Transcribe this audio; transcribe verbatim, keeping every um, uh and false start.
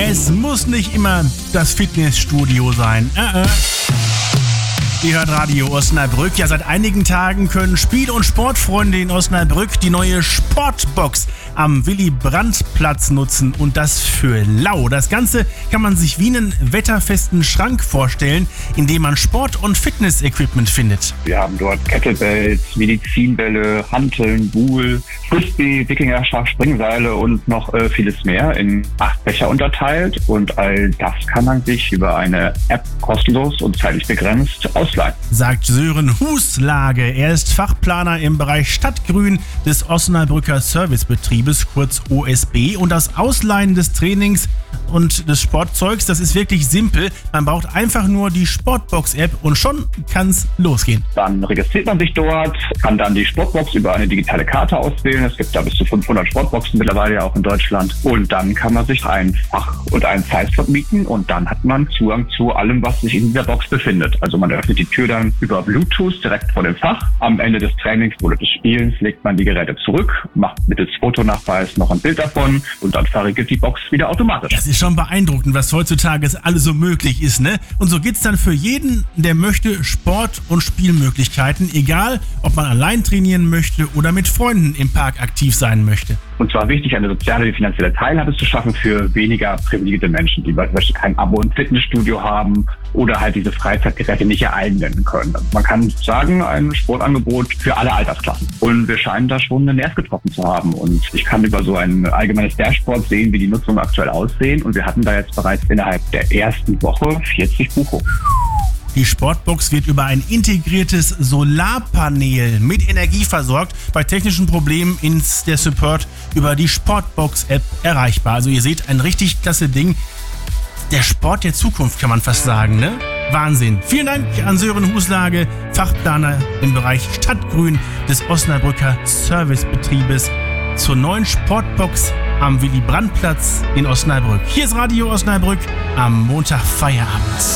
Es muss nicht immer das Fitnessstudio sein. Äh, äh. Ihr hört Radio Osnabrück. Ja, seit einigen Tagen können Spiel- und Sportfreunde in Osnabrück die neue Sportbox am Willy-Brandt-Platz nutzen und das für lau. Das Ganze kann man sich wie einen wetterfesten Schrank vorstellen, in dem man Sport- und Fitness-Equipment findet. Wir haben dort Kettlebells, Medizinbälle, Hanteln, Buhl, Frisbee, Wikingerschach, Springseile und noch äh, vieles mehr in acht Fächer unterteilt. Und all das kann man sich über eine App kostenlos und zeitlich begrenzt ausleihen. Sagt Sören Huslage. Er ist Fachplaner im Bereich Stadtgrün des Osnabrücker Servicebetriebes, kurz O S B. Und das Ausleihen des Trainings und des Sportzeugs, das ist wirklich simpel. Man braucht einfach nur die Sportbox-App und schon kann's losgehen. Dann registriert man sich dort, kann dann die Sportbox über eine digitale Karte auswählen. Es gibt da bis zu fünfhundert Sportboxen mittlerweile ja auch in Deutschland. Und dann kann man sich ein Fach und einen Zeitslot mieten und dann hat man Zugang zu allem, was sich in dieser Box befindet. Also man öffnet die Tür dann über Bluetooth direkt vor dem Fach. Am Ende des Trainings oder des Spielens legt man die Geräte zurück, macht mittels Fotonachweis noch ein Bild davon und dann verriegelt die Box wieder automatisch. Das ist schon beeindruckend, was heutzutage alles so möglich ist, ne? Und so geht's dann für jeden, der möchte, Sport- und Spielmöglichkeiten, egal ob man allein trainieren möchte oder mit Freunden im Park aktiv sein möchte. Und zwar wichtig, eine soziale wie finanzielle Teilhabe zu schaffen für weniger privilegierte Menschen, die zum Beispiel kein Abo im Fitnessstudio haben oder halt diese Freizeitgeräte nicht ihr eigen nennen können. Also man kann sagen, ein Sportangebot für alle Altersklassen. Und wir scheinen da schon einen Nerv getroffen zu haben. Und ich kann über so ein allgemeines Dashboard sehen, wie die Nutzungen aktuell aussehen. Und wir hatten da jetzt bereits innerhalb der ersten Woche vierzig Buchungen. Die Sportbox wird über ein integriertes Solarpanel mit Energie versorgt. Bei technischen Problemen ist der Support über die Sportbox-App erreichbar. Also ihr seht, ein richtig klasse Ding. Der Sport der Zukunft, kann man fast sagen, ne? Wahnsinn. Vielen Dank an Sören Huslage, Fachplaner im Bereich Stadtgrün des Osnabrücker Servicebetriebes zur neuen Sportbox am Willy-Brandt-Platz in Osnabrück. Hier ist Radio Osnabrück am Montag Feierabend.